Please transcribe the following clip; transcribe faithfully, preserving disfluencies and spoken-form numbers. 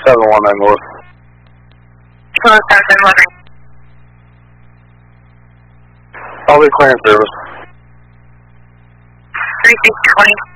seven one nine North. Hello, seven one nine. I'll be clearing service. three six twenty.